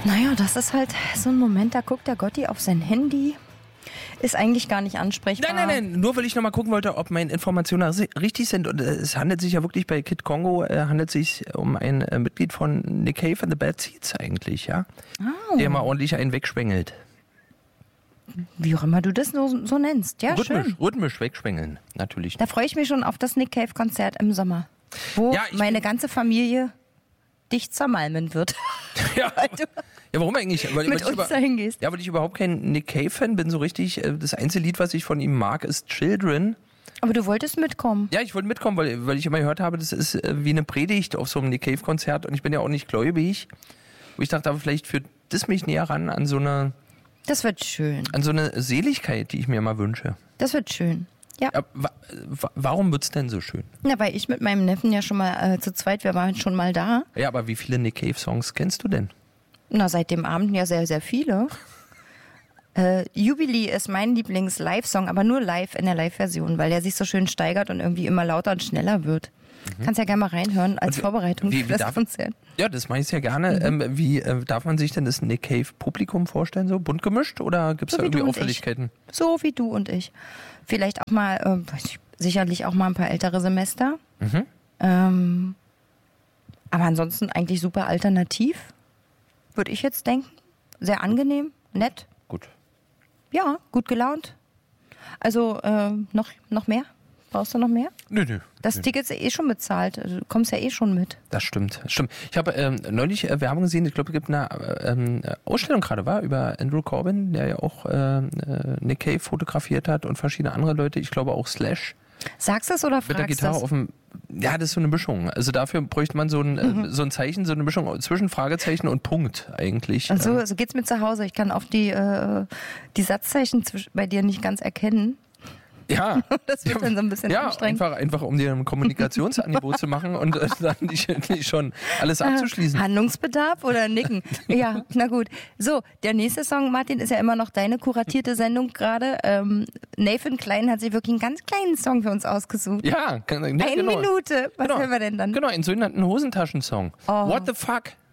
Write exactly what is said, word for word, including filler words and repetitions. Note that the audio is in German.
Naja, das ist halt so ein Moment, da guckt der Gotti auf sein Handy. Ist eigentlich gar nicht ansprechbar. Nein, nein, nein, nur weil ich nochmal gucken wollte, ob meine Informationen richtig sind. Und es handelt sich ja wirklich bei Kid Kongo, äh, handelt sich um ein äh, Mitglied von Nick Cave and the Bad Seeds eigentlich, ja? Oh. Der mal ordentlich einen wegschwengelt. Wie auch immer du das so, so nennst. Ja, Rhythmisch, schön. rhythmisch wegschwengeln, natürlich. Da freue ich mich schon auf das Nick Cave Konzert im Sommer, wo Ja, ich meine bin- ganze Familie dich zermalmen wird. Ja, ja, warum eigentlich? Weil, mit weil ich uns dahin gehst. Ja, weil ich überhaupt kein Nick Cave-Fan bin, so richtig. Äh, Das einzige Lied, was ich von ihm mag, ist Children. Aber du wolltest mitkommen. Ja, ich wollte mitkommen, weil, weil ich immer gehört habe, das ist äh, wie eine Predigt auf so einem Nick Cave-Konzert und ich bin ja auch nicht gläubig. Wo ich dachte, aber vielleicht führt das mich näher ran an so eine, Das wird schön. an so eine Seligkeit, die ich mir immer wünsche. Das wird schön. Ja. Ja, wa wa warum wird's denn so schön? Na, weil ich mit meinem Neffen ja schon mal äh, zu zweit, wir waren schon mal da. Ja, aber wie viele Nick Cave-Songs kennst du denn? Na, seit dem Abend ja sehr, sehr viele. Äh, Jubilee ist mein Lieblings-Live-Song, aber nur live in der Live-Version, weil der sich so schön steigert und irgendwie immer lauter und schneller wird. Mhm. Kannst ja gerne mal reinhören als Und wie- Vorbereitung wie- für wie das darf- Konzert. Ja, das mache ich sehr gerne. Mhm. Ähm, wie äh, darf man sich denn das Nick Cave-Publikum vorstellen? So bunt gemischt oder gibt es So da wie irgendwie du und ich. Auffälligkeiten? So wie du und ich. Vielleicht auch mal, äh, weiß ich, sicherlich auch mal ein paar ältere Semester. Mhm. Ähm, aber ansonsten eigentlich super alternativ, würde ich jetzt denken. Sehr angenehm, nett. Gut. Ja, gut gelaunt. Also äh, noch, noch mehr? Brauchst du noch mehr? Nö, nö. Das nö. Ticket ist ja eh schon bezahlt. Also, du kommst ja eh schon mit. Das stimmt, das stimmt. Ich habe ähm, neulich äh, Werbung gesehen, ich glaube, es gibt eine äh, ähm, Ausstellung gerade, war, über Andrew Corbin, der ja auch äh, äh, Nick Cave fotografiert hat und verschiedene andere Leute, ich glaube auch Slash, Sagst du es oder mit der fragst du Gitarre es? auf dem, ja, das ist so eine Mischung. Also dafür bräuchte man so ein, Mhm. äh, so ein Zeichen, so eine Mischung zwischen Fragezeichen und Punkt eigentlich. Und so, Ähm, so geht's mir zu Hause. Ich kann oft die, äh, die Satzzeichen zwisch- bei dir nicht ganz erkennen. ja. Das wird dann so ein bisschen Ja, anstrengend. einfach, einfach um dir ein Kommunikationsangebot zu machen und äh, dann nicht, nicht schon alles abzuschließen. Handlungsbedarf oder Nicken? Ja, na gut. So, der nächste Song, Martin, ist ja immer noch deine kuratierte Sendung gerade. Ähm, Nathan Klein hat sich wirklich einen ganz kleinen Song für uns ausgesucht. Ja, kann, ja Eine genau. Minute. Was Genau. hören wir denn dann? Genau, einen sogenannten Hosentaschensong. Oh. What the fuck?